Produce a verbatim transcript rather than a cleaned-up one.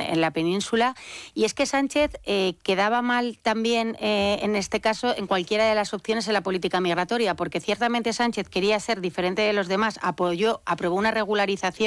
en la península, y es que Sánchez eh, quedaba mal también eh, en este caso en cualquiera de las opciones en la política migratoria, porque ciertamente Sánchez quería ser diferente de los demás, apoyó, aprobó una regularización